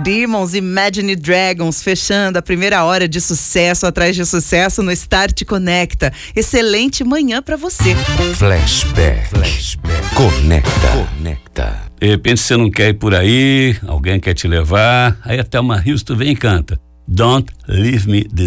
Demons, Imagine Dragons, fechando a primeira hora de sucesso atrás de sucesso no Start Conecta. Excelente manhã pra você. Flashback. Conecta. De repente você não quer ir por aí, alguém quer te levar, aí a Thelma Houston vem e canta Don't Leave Me This